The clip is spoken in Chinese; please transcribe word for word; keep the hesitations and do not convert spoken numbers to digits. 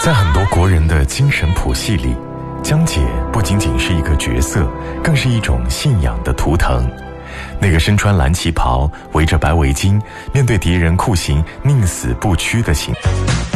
在很多国人的精神谱系里，江姐不仅仅是一个角色，更是一种信仰的图腾。那个身穿蓝旗袍、围着白围巾，面对敌人酷刑宁死不屈的形象。